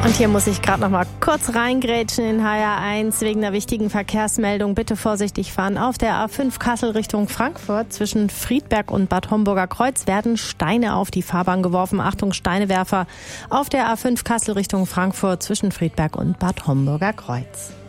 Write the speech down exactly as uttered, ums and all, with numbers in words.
Und hier muss ich gerade noch mal kurz reingrätschen in H R eins wegen einer wichtigen Verkehrsmeldung. Bitte vorsichtig fahren. Auf der A fünf Kassel Richtung Frankfurt zwischen Friedberg und Bad Homburger Kreuz werden Steine auf die Fahrbahn geworfen. Achtung, Steinewerfer auf der A fünf Kassel Richtung Frankfurt zwischen Friedberg und Bad Homburger Kreuz.